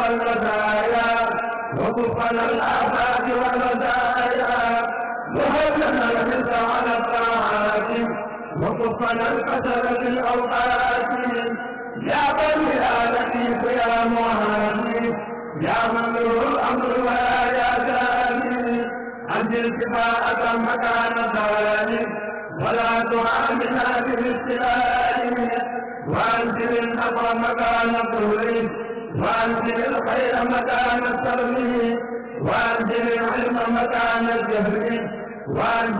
والمزايا وكفنا الآفات والمزايا وهبنا الرزق على الطاعات وكفنا الكسل في الأوقات يا بني يا لطيف يا مهادي يا من له الأمر ويا جاني أنزل كفاءة مكان ذلك ولا تعاملنا بالاستلام وأنزل النصر مكان الطول وأنزل الخير مكان السلم وأنزل العلم مكان الجهل وأنزل